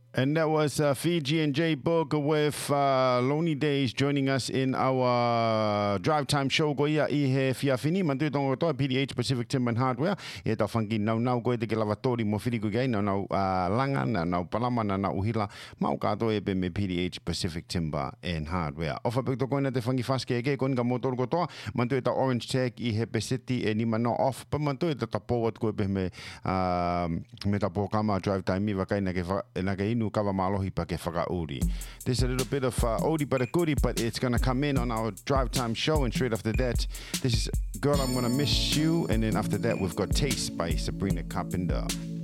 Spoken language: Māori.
And that was Fiji and Jay Book with Lonely Days joining us in our drive time show. Goia I he fiafini mandu tongo toa PDH Pacific Timber and Hardware. E ta whangi nau goe te ke lavatori mo whiriku gai nau langa na nau palama na nau uhila. Mau kato e pe me PDH Pacific Timber and Hardware. Ofa pek to koina te whangi whaske e ke koin ka motor ko toa. Mandu e ta Orange Tag I he pesiti e ni mana off. Pa mandu e ta tapowat koe pe me ta pokama drive time mi wakai na ke inu kawa malohi pa ke whakauri. There's a little bit of oldie but a goodie, but it's going to come in on our drive time show, and straight after that, this is Girl I'm Gonna Miss You, and then after that we've got Taste by Sabrina Carpenter.